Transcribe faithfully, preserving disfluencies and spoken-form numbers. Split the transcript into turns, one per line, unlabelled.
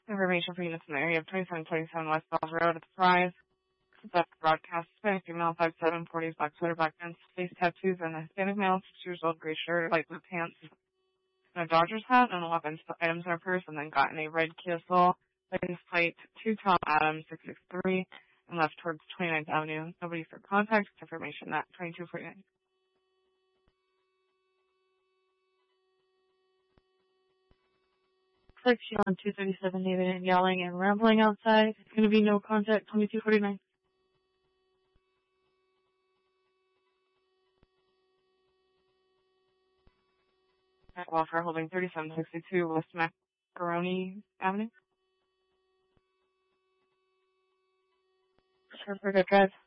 Information for units in the area of twenty-seven twenty-seven West Falls Road at the Fry's. That broadcast, Hispanic female, five seven, forties, black sweater, black pants, face tattoos, and a Hispanic male, six years old, gray shirt, light blue pants, and a Dodgers hat, and eleven items in her purse, and then got in a red Kia Soul, license plate two Tom Adams six six three, and left towards twenty-ninth Avenue. Nobody for contact, information at twenty-two forty-nine.
Looks like she's on two thirty-seven David and yelling and rambling outside. It's going to be no contact, twenty-two forty-nine.
Welfare holding thirty-seven sixty-two West Macaroni Avenue.
Sure, for good drive.